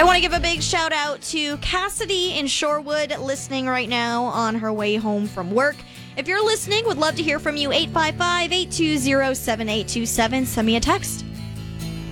I want to give a big shout out to Cassidy in Shorewood listening right now on her way home from work. If you're listening, would love to hear from you. 855-820-7827. Send me a text.